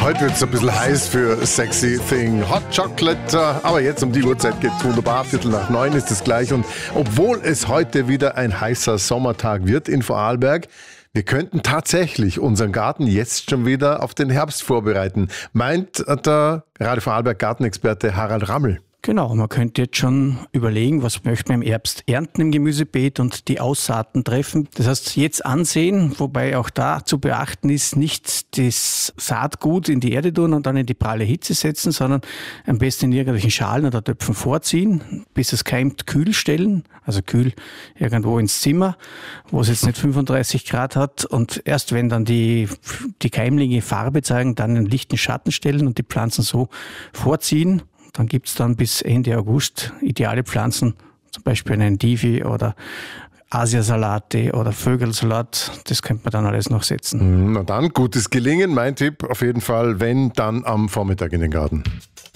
Heute wird es ein bisschen heiß für Sexy Thing. Hot Chocolate, aber jetzt um die Uhrzeit geht's wunderbar. 8:45 ist es gleich. Und obwohl es heute wieder ein heißer Sommertag wird in Vorarlberg, wir könnten tatsächlich unseren Garten jetzt schon wieder auf den Herbst vorbereiten, meint der Radio Vorarlberg Gartenexperte Harald Rammel. Genau, man könnte jetzt schon überlegen, was möchte man im Herbst ernten im Gemüsebeet und die Aussaaten treffen. Das heißt, jetzt ansehen, wobei auch da zu beachten ist, nicht das Saatgut in die Erde tun und dann in die pralle Hitze setzen, sondern am besten in irgendwelchen Schalen oder Töpfen vorziehen, bis es keimt, kühl stellen, also kühl irgendwo ins Zimmer, wo es jetzt nicht 35 Grad hat, und erst wenn dann die Keimlinge Farbe zeigen, dann in lichten Schatten stellen und die Pflanzen so vorziehen. Dann gibt es dann bis Ende August ideale Pflanzen, zum Beispiel einen Endivi oder Asiasalate oder Vögelsalat. Das könnte man dann alles noch setzen. Na dann, gutes Gelingen. Mein Tipp auf jeden Fall, wenn, dann am Vormittag in den Garten.